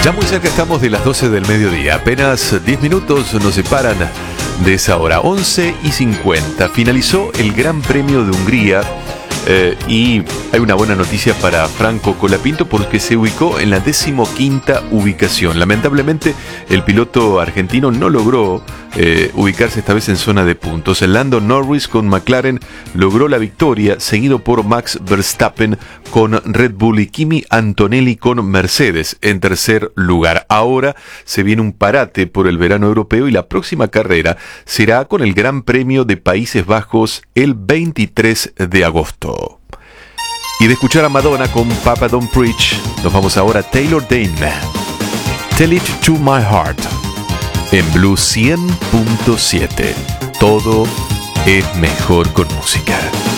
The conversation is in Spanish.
Ya muy cerca estamos de las 12 del mediodía. Apenas 10 minutos nos separan de esa hora. 11:50. Finalizó el Gran Premio de Hungría. Y hay una buena noticia para Franco Colapinto porque se ubicó en la 15ª ubicación. Lamentablemente el piloto argentino no logró ubicarse esta vez en zona de puntos. Lando Norris con McLaren logró la victoria, seguido por Max Verstappen con Red Bull y Kimi Antonelli con Mercedes en tercer lugar. Ahora se viene un parate por el verano europeo y la próxima carrera será con el Gran Premio de Países Bajos el 23 de agosto. Y de escuchar a Madonna con Papa Don't Preach, nos vamos ahora a Taylor Dayne. Tell It to My Heart. En Blue 100.7. Todo es mejor con música.